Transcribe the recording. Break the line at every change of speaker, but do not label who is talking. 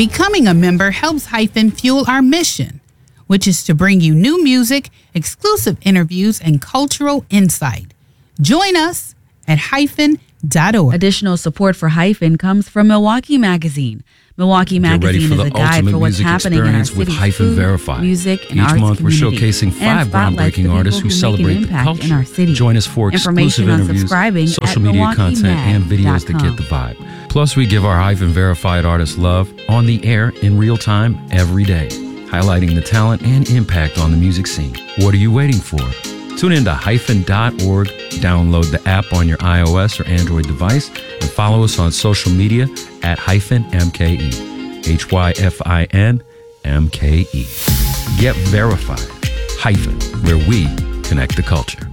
Becoming a member helps Hyphen fuel our mission, which is to bring you new music, exclusive interviews, and cultural insight. Join us at hyphen.org.
Additional support for Hyphen comes from Milwaukee Magazine. Milwaukee Magazine is a guide for what's happening in our city.
Hyphen Verified.
Music, and
Each
arts
month, we're
community,
showcasing 5 groundbreaking artists who celebrate the culture.
in our city.
Join us for exclusive interviews, social media content, and videos that get the vibe. Plus, we give our Hyphen Verified artists love on the air in real time every day, highlighting the talent and impact on the music scene. What are you waiting for? Tune in to hyphen.org, download the app on your iOS or Android device, and follow us on social media at hyphen MKE. HYFIN MKE. Get verified. Hyphen, where we connect the culture.